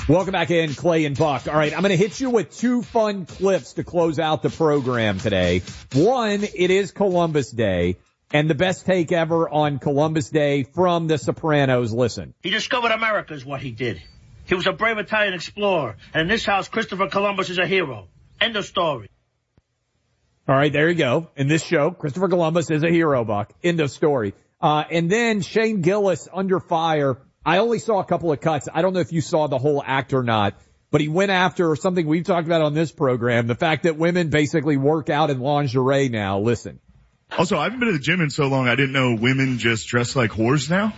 Welcome back in, Clay and Buck. All right, I'm going to hit you with two fun clips to close out the program today. One, it is Columbus Day, and the best take ever on Columbus Day from The Sopranos. Listen. He discovered America is what he did. He was a brave Italian explorer, and in this house, Christopher Columbus is a hero. End of story. All right, there you go. In this show, Christopher Columbus is a hero, Buck. End of story. And then Shane Gillis, Under Fire. I only saw a couple of cuts. I don't know if you saw the whole act or not, but he went after something we've talked about on this program, the fact that women basically work out in lingerie now. Listen. Also, I haven't been to the gym in so long, I didn't know women just dress like whores now.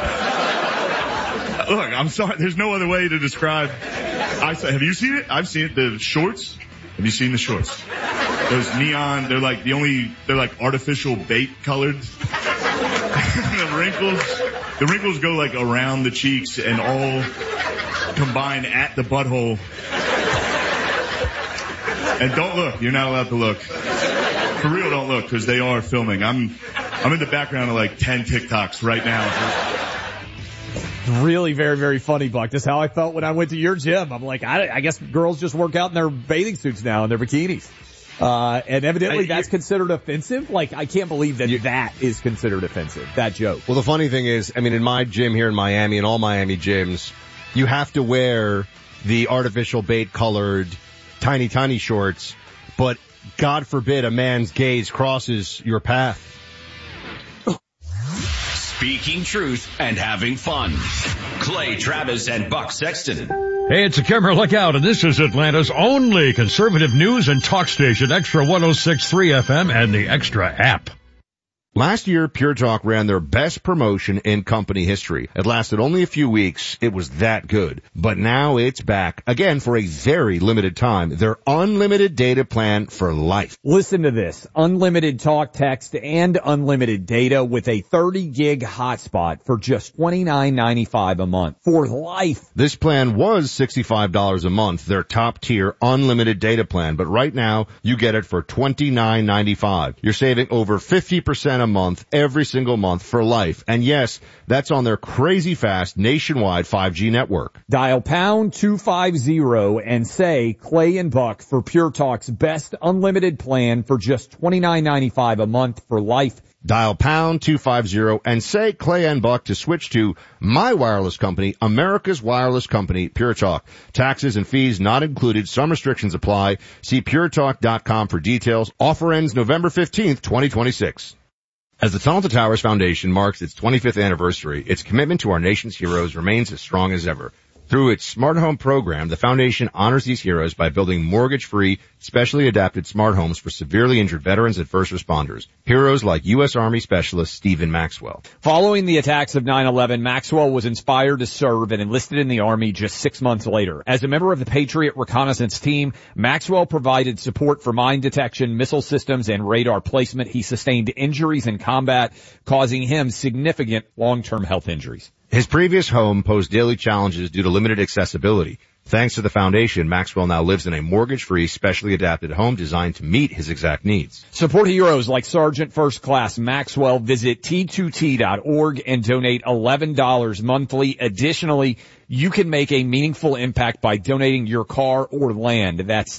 Look, I'm sorry, there's no other way to describe. Have you seen it? I've seen it. The shorts. Have you seen the shorts? Those neon, they're like artificial bait colored. The wrinkles go like around the cheeks and all combine at the butthole. And don't look. You're not allowed to look. For real, don't look, because they are filming. I'm in the background of like 10 TikToks right now. Really very, very funny, Buck. That's how I felt when I went to your gym. I'm like, I guess girls just work out in their bathing suits now and their bikinis. And evidently that's considered offensive. Like, I can't believe that that is considered offensive, that joke. Well, the funny thing is, I mean, in my gym here in Miami and all Miami gyms, you have to wear the artificial bait colored tiny, tiny shorts, but God forbid a man's gaze crosses your path. Speaking truth and having fun. Clay Travis and Buck Sexton. Hey, it's a camera lookout, and this is Atlanta's only conservative news and talk station, Extra 106.3 FM and the Extra app. Last year, Pure Talk ran their best promotion in company history. It lasted only a few weeks. It was that good. But now it's back, again, for a very limited time. Their unlimited data plan for life. Listen to this. Unlimited talk, text, and unlimited data with a 30-gig hotspot for just $29.95 a month. For life. This plan was $65 a month, their top-tier unlimited data plan. But right now, you get it for $29.95. You're saving over 50% a month every single month for life. And yes, that's on their crazy fast nationwide 5G network. Dial pound 250 and say Clay and Buck for Pure Talk's best unlimited plan for just $29.95 a month for life. Dial pound 250 and say Clay and Buck to switch to my wireless company, America's wireless company, Pure Talk. Taxes and fees not included. Some restrictions apply. See puretalk.com for details. Offer ends November 15th, 2026. As the Tunnel to Towers Foundation marks its 25th anniversary, its commitment to our nation's heroes remains as strong as ever. Through its Smart Home program, the foundation honors these heroes by building mortgage-free, specially adapted smart homes for severely injured veterans and first responders. Heroes like U.S. Army Specialist Stephen Maxwell. Following the attacks of 9/11, Maxwell was inspired to serve and enlisted in the Army just 6 months later. As a member of the Patriot Reconnaissance Team, Maxwell provided support for mine detection, missile systems, and radar placement. He sustained injuries in combat, causing him significant long-term health injuries. His previous home posed daily challenges due to limited accessibility. Thanks to the foundation, Maxwell now lives in a mortgage-free, specially adapted home designed to meet his exact needs. Support heroes like Sergeant First Class Maxwell. Visit T2T.org and donate $11 monthly. Additionally, you can make a meaningful impact by donating your car or land. That's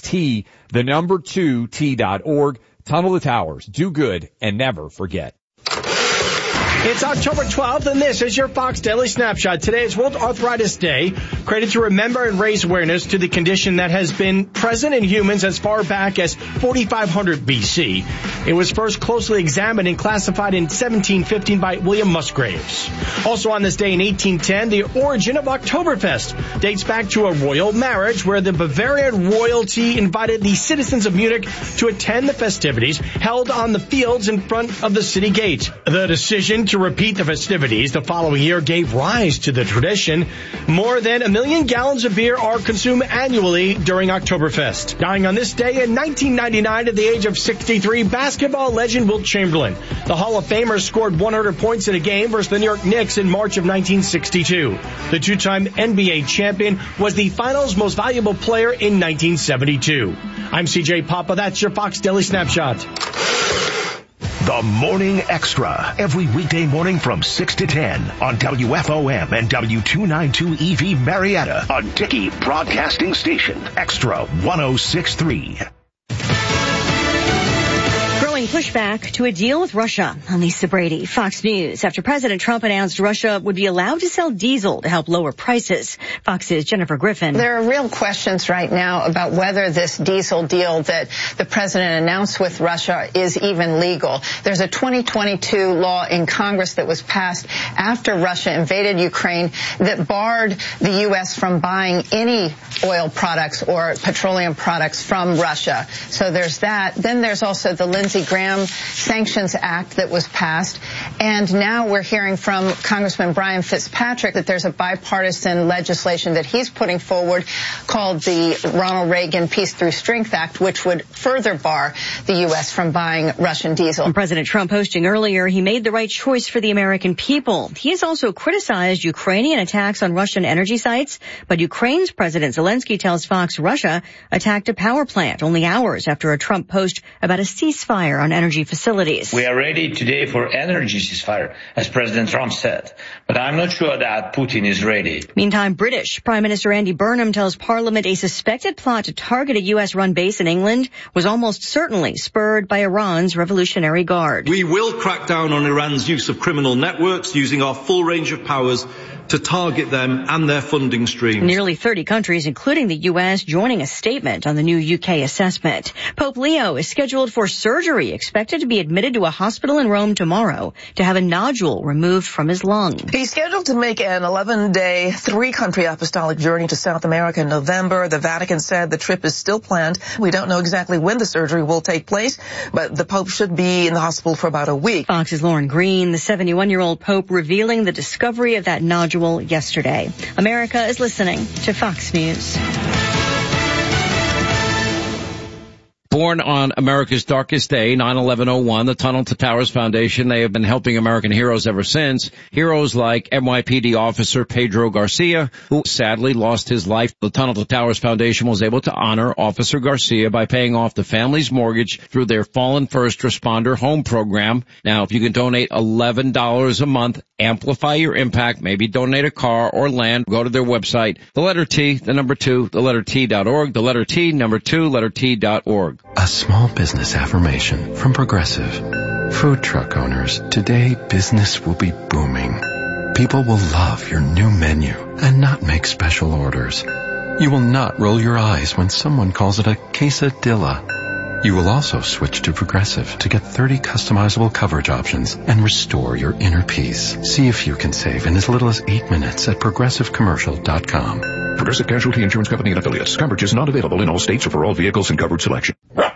T2T.org. Tunnel to Towers. Do good and never forget. It's October 12th, and this is your Fox Daily Snapshot. Today is World Arthritis Day, created to remember and raise awareness to the condition that has been present in humans as far back as 4500 BC. It was first closely examined and classified in 1715 by William Musgraves. Also on this day in 1810, the origin of Oktoberfest dates back to a royal marriage where the Bavarian royalty invited the citizens of Munich to attend the festivities held on the fields in front of the city gate. The decision to repeat the festivities the following year gave rise to the tradition. More than 1 million gallons of beer are consumed annually during Oktoberfest. Dying on this day in 1999 at the age of 63, basketball legend Wilt Chamberlain. The Hall of Famer scored 100 points in a game versus the New York Knicks in March of 1962. The two-time NBA champion was the finals most valuable player in 1972. I'm CJ Papa. That's your Fox Daily Snapshot. The The Morning Extra, every weekday morning from 6 to 10 on WFOM and W292 EV Marietta, a Dickey Broadcasting Station. Extra 106.3. Growing pushback to a deal with Russia. I'm Lisa Brady, Fox News. After President Trump announced Russia would be allowed to sell diesel to help lower prices. Fox's Jennifer Griffin. There are real questions right now about whether this diesel deal that the president announced with Russia is even legal. There's a 2022 law in Congress that was passed after Russia invaded Ukraine that barred the U.S. from buying any oil products or petroleum products from Russia. So there's that. Then there's also the Lindsey Graham Sanctions Act that was passed. And now we're hearing from Congressman Brian Fitzpatrick that there's a bipartisan legislation that he's putting forward called the Ronald Reagan Peace Through Strength Act, which would further bar the U.S. from buying Russian diesel. And President Trump posting earlier he made the right choice for the American people. He has also criticized Ukrainian attacks on Russian energy sites, but Ukraine's President Zelensky tells Fox Russia attacked a power plant only hours after a Trump post about a ceasefire on energy facilities. We are ready today for energy ceasefire, as President Trump said, but I'm not sure that Putin is ready. Meantime, British Prime Minister Andy Burnham tells Parliament a suspected plot to target a U.S.-run base in England was almost certainly spurred by Iran's Revolutionary Guard. We will crack down on Iran's use of criminal networks, using our full range of powers to target them and their funding streams. Nearly 30 countries, including the U.S., joining a statement on the new UK assessment. Pope Leo is scheduled for surgery, expected to be admitted to a hospital in Rome tomorrow to have a nodule removed from his lung. He's scheduled to make an 11-day, 3-country apostolic journey to South America in November. The Vatican said the trip is still planned. We don't know exactly when the surgery will take place, but the Pope should be in the hospital for about a week. Fox's Lauren Green, the 71-year-old Pope, revealing the discovery of that nodule yesterday. America is listening to Fox News. Born on America's darkest day, 9/11/01, the Tunnel to Towers Foundation, they have been helping American heroes ever since. Heroes like NYPD officer Pedro Garcia, who sadly lost his life. The Tunnel to Towers Foundation was able to honor Officer Garcia by paying off the family's mortgage through their Fallen First Responder Home Program. Now, if you can donate $11 a month, amplify your impact, maybe donate a car or land, go to their website, the letter T, the number 2, the letter T.org, the letter T, number 2, letter T.org. A small business affirmation from Progressive. Food truck owners, today business will be booming. People will love your new menu and not make special orders. You will not roll your eyes when someone calls it a quesadilla. You will also switch to Progressive to get 30 customizable coverage options and restore your inner peace. See if you can save in as little as 8 minutes at ProgressiveCommercial.com. Progressive Casualty Insurance Company and Affiliates. Coverage is not available in all states or for all vehicles and coverage selection.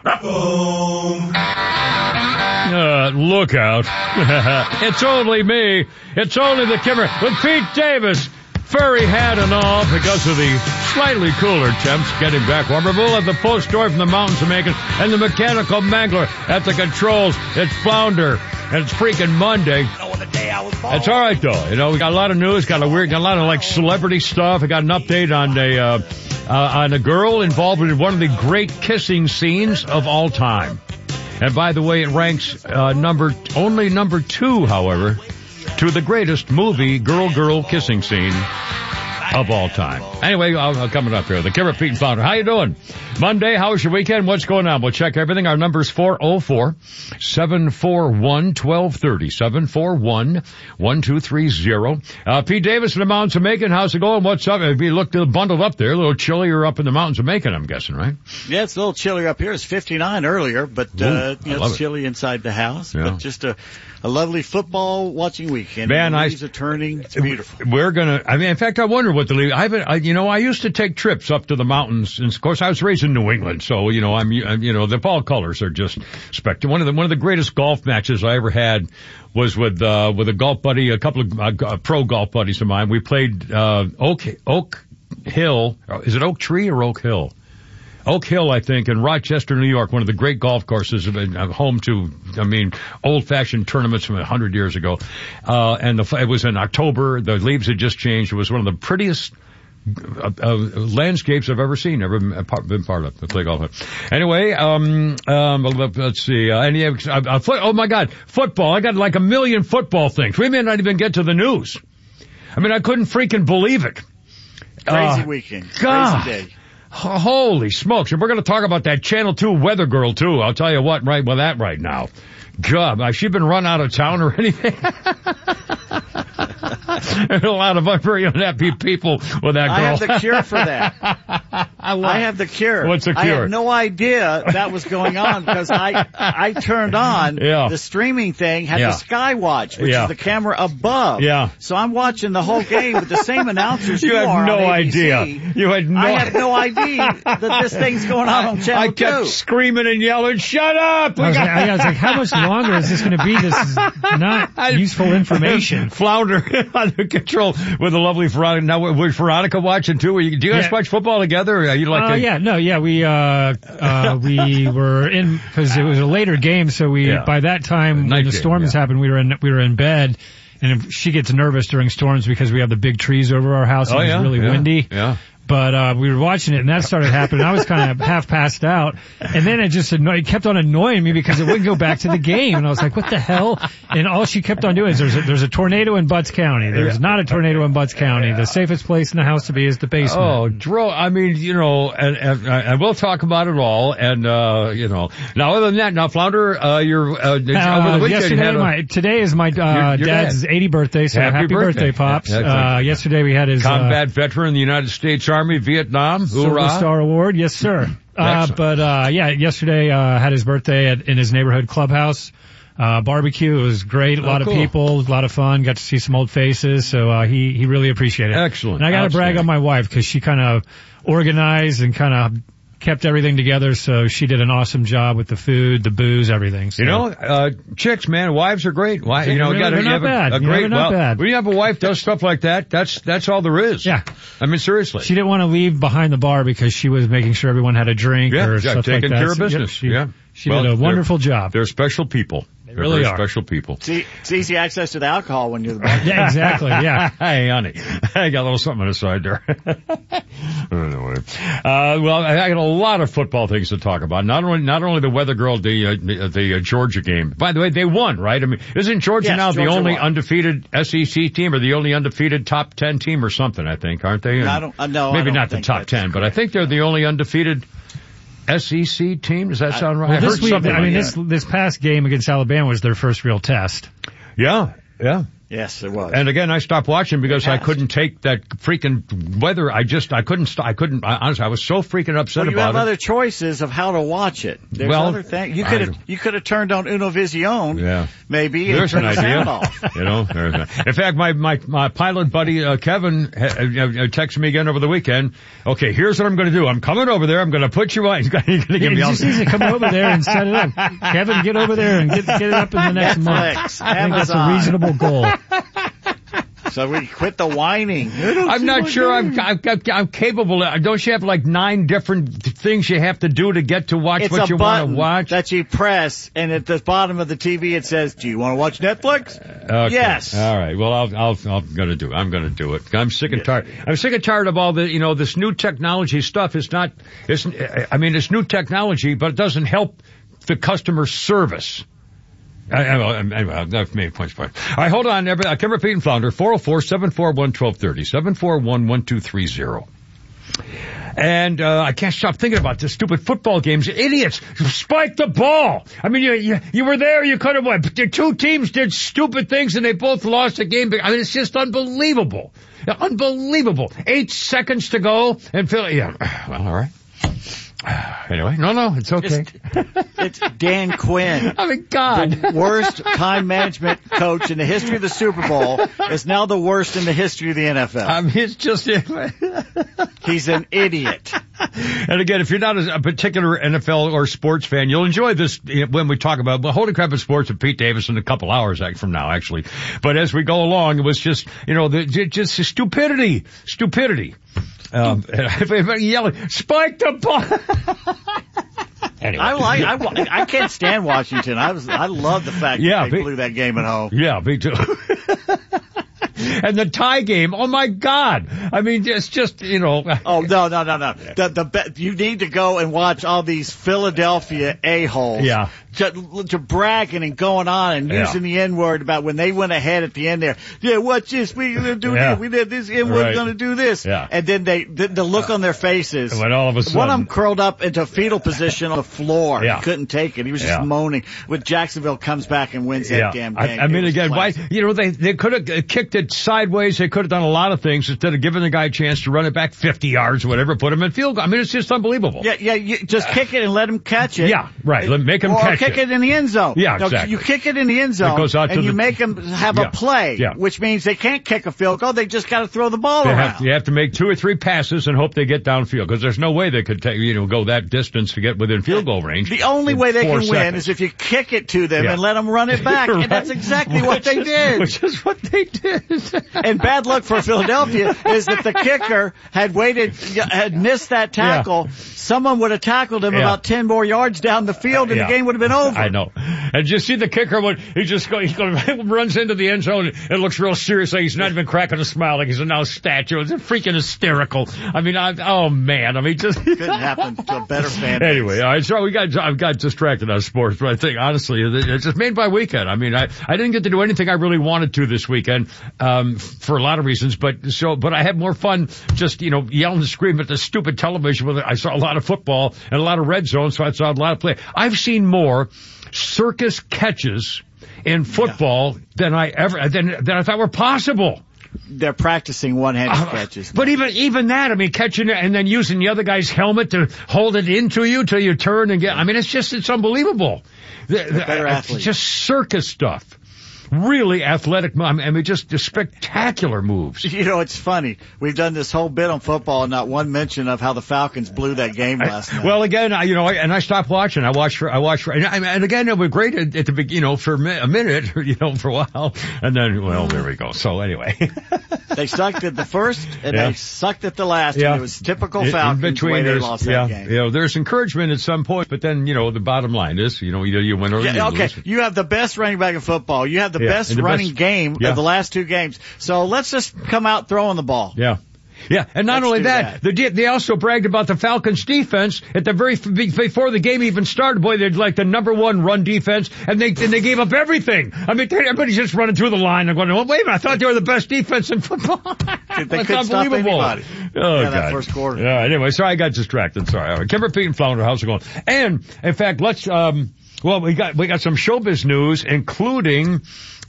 Look out. It's only me. It's only the Kimmer with Pete Davis. Furry hat and all because of the slightly cooler temps getting back warmer. We'll have the full story from the mountains of Macon and the mechanical mangler at the controls. It's Flounder, and it's freaking Monday. It's all right, though. You know, we got a lot of news, got a lot of like celebrity stuff. I got an update on a girl involved in one of the great kissing scenes of all time. And by the way, it ranks only number 2, however, to the greatest movie girl kissing scene of all time. Anyway, coming up here, the Kimmer, Pete, and Flounder. How you doing? Monday, how was your weekend? What's going on? We'll check everything. Our number's 404-741-1230, 741-1230. Pete Davis in the mountains of Macon. How's it going? What's up? You look bundled up there, a little chillier up in the mountains of Macon, I'm guessing, right? Yeah, it's a little chillier up here. It's 59 earlier, but it's chilly inside the house. Yeah. But just a lovely football watching weekend. Man, the leaves are turning. It's beautiful. In fact, I wonder what the leaves. I used to take trips up to the mountains, and of course I was raised in New England, so I'm the fall colors are just spectacular. One of the greatest golf matches I ever had was with a golf buddy, a couple of pro golf buddies of mine. We played Oak Hill. Is it Oak Tree or Oak Hill? Oak Hill, I think, in Rochester, New York, one of the great golf courses, home to, old-fashioned tournaments from 100 years ago. And it was in October. The leaves had just changed. It was one of the prettiest landscapes I've ever seen, ever been part of. Play golf. Anyway, let's see. Oh my God, football. I got like a million football things. We may not even get to the news. I mean, I couldn't freaking believe it. Crazy weekend. God. Crazy day. Holy smokes. And we're going to talk about that Channel 2 weather girl too. I'll tell you what, right with that right now. God, has she been run out of town or anything? There's a lot of very unhappy people with that girl. I have the cure for that. I have the cure. What's the cure? I had no idea that was going on because I turned on the streaming thing, had the Skywatch, which is the camera above. Yeah. So I'm watching the whole game with the same announcers you are had no on idea. ABC. You had no I had no idea that this thing's going on Channel 2. I kept screaming and yelling, shut up! I was like, how much longer is this going to be? This is not useful information. Flounder under control with the lovely Veronica. Now, was Veronica watching too? Do you guys watch football together? Or are you like we were in, because it was a later game, so by that time when the storms happened, we were in bed. And if she gets nervous during storms because we have the big trees over our house and it's really windy. Yeah. But we were watching it, and that started happening. I was kind of half passed out, and then it kept on annoying me because it wouldn't go back to the game, and I was like, "What the hell?" And all she kept on doing is, "There's a tornado in Butts County. There's not a tornado in Butts County. The safest place in the house to be is the basement." Oh, Dro! I mean, and we'll talk about it all, and Now, other than that, Flounder, you're over the weekend. Today is my dad's 80th birthday, so happy birthday, Pops. Yesterday we had his combat veteran in the United States Army, Vietnam. Silver Star Award. Yes, sir. Yesterday, had his birthday in his neighborhood clubhouse. Barbecue. It was great. A lot of people, a lot of fun. Got to see some old faces. So, he really appreciated it. Excellent. And I got to brag on my wife because she kind of organized and kind of kept everything together, so she did an awesome job with the food, the booze, everything. So. Chicks, man, wives are great. Not bad. When you have a wife does stuff like that, that's all there is. Yeah. I mean, seriously. She didn't want to leave behind the bar because she was making sure everyone had a drink or stuff like that. Taking care of business. She did a wonderful job. They're special people. They really are. Special people. See, it's easy access to the alcohol when you're the bar. Yeah, exactly. Yeah. Hey, honey, I got a little something on the side there. I got a lot of football things to talk about. Not only the weather girl, the Georgia game. By the way, they won, right? I mean, isn't Georgia now the only undefeated SEC team or the only undefeated top 10 team or something? I think, aren't they? Maybe not the top 10, but I think they're the only undefeated SEC team. Does that sound right? This past game against Alabama was their first real test. Yeah. Yes, it was. And again, I stopped watching because I couldn't take that freaking weather. I couldn't, honestly, I was so freaking upset about it. You have other choices of how to watch it. There's other things. You could have turned on Univision. Maybe. There's an idea. In fact, my pilot buddy, Kevin, texted me again over the weekend. Okay, here's what I'm going to do. I'm coming over there. I'm going to put you on. He's going to give me all. He just needs to come over there and set it up. Kevin, get over there and get it up in the next month. I think that's a reasonable goal. So we quit the whining. I'm not sure I'm capable. Don't you have like 9 different things you have to do to get to watch what you want to watch? That you press, and at the bottom of the TV it says, "Do you want to watch Netflix?" Okay. Yes. All right. Well, I'm going to do it. I'm sick and tired. I'm sick and tired of all the, this new technology stuff. It's new technology, but it doesn't help the customer service. I've made points for it. All right, hold on. Kim Repeat and Flounder, 404-741-1230, 741-1230. And I can't stop thinking about this stupid football games. Idiots! Spike the ball! I mean, you were there, you could have won. But the two teams did stupid things and they both lost the game. I mean, it's just unbelievable. Unbelievable. 8 seconds to go and Phil, well, all right. Anyway, no, it's okay. It's Dan Quinn. I mean, God. The worst time management coach in the history of the Super Bowl is now the worst in the history of the NFL. I mean, it's just... He's an idiot. And again, if you're not a particular NFL or sports fan, you'll enjoy this when we talk about Holy Crap in Sports with Pete Davis in a couple hours from now, actually. But as we go along, it was just, just stupidity. Yelling, spike the ball. Anyway. I can't stand Washington. I love the fact that they blew that game at home. Yeah, me too. And the tie game, oh my God. I mean, it's just, you know. Oh, no. You need to go and watch all these Philadelphia a-holes. Yeah. To bragging and going on and using the N-word about when they went ahead at the end there. Yeah, watch this. We're going to do this. We did this. And we're going to do this. Yeah. And then the look on their faces. When all of a sudden. One of them curled up into a fetal position on the floor. Yeah. He couldn't take it. He was just moaning. When Jacksonville comes back and wins that damn game. I mean, again, why, you know, they could have kicked it sideways. They could have done a lot of things instead of giving the guy a chance to run it back 50 yards or whatever, put him in field goal. I mean, it's just unbelievable. Yeah, you just kick it and let him catch it. Yeah, right. Make him catch it. Or kick it in the end zone. Yeah, exactly. You kick it in the end zone and you make them have a play, which means they can't kick a field goal. They just got to throw the ball around. You have to make 2 or 3 passes and hope they get downfield because there's no way they could go that distance to get within field goal range. The only way they can win is if you kick it to them and let them run it back. Right. And that's exactly what they did. Which is what they did. And bad luck for Philadelphia is that the kicker had missed that tackle. Yeah. Someone would have tackled him about 10 more yards down the field and the game would have been over. I know. And you see the kicker when he runs into the end zone and looks real serious, like he's not even cracking a smile, like he's a now statue. It's freaking hysterical. I mean, oh man, I mean, just couldn't happen to a better fan base. Anyway, all right, so I've got distracted on sports, but I think honestly, it's just made by weekend. I mean, I didn't get to do anything I really wanted to this weekend, for a lot of reasons, but I had more fun just, yelling and screaming at the stupid television. I saw a lot of football and a lot of red zone, so I saw a lot of play. I've seen more circus catches in football than I thought were possible. They're practicing one-handed catches. But even that, I mean, catching it and then using the other guy's helmet to hold it into you till you turn and get, I mean, it's unbelievable. Better athletes. It's just circus stuff. Really athletic, I mean, just spectacular moves. It's funny. We've done this whole bit on football and not one mention of how the Falcons blew that game last night. Well, again, and I stopped watching. I watched, and again, it was great at the beginning, for a minute, for a while. And then, well, there we go. So anyway. They sucked at the first and they sucked at the last. Yeah. And it was typical Falcons the way they lost that game. There's encouragement at some point, but then, the bottom line is, you win or you lose. You have the best running back in football. You have the best running game of the last 2 games. So let's just come out throwing the ball. Yeah. Yeah, and not only that, they also bragged about the Falcons' defense at the before the game even started. Boy, they're like the #1 run defense, and they gave up everything. I mean, everybody's just running through the line and going, "Well, wait a minute, I thought they were the best defense in football." They couldn't stop anybody. Oh, God. That first quarter. Yeah. Anyway, sorry I got distracted. Sorry. All right. Kimber, Pete, and Flounder, how's it going? And in fact, let's we got some showbiz news, including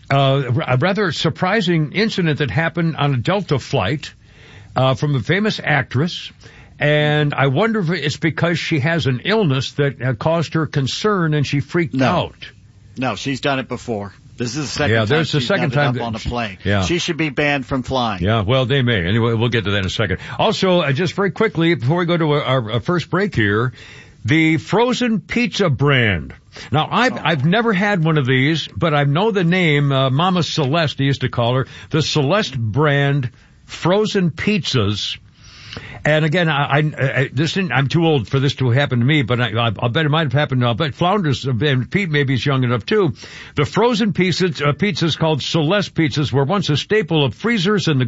a rather surprising incident that happened on a Delta flight. From a famous actress, and I wonder if it's because she has an illness that caused her concern and she freaked out. No, she's done it before. This is the second time she's done it up on a plane. Yeah. She should be banned from flying. Yeah, well, they may. Anyway, we'll get to that in a second. Also, just very quickly, before we go to our first break here, the frozen pizza brand. Now, I've never had one of these, but I know the name, Mama Celeste, I used to call her, the Celeste brand frozen pizzas. And again, I'm too old for this to happen to me, but I'll bet it might have happened now. But Flounders and Pete maybe is young enough too. The frozen pizzas called Celeste pizzas were once a staple of freezers in the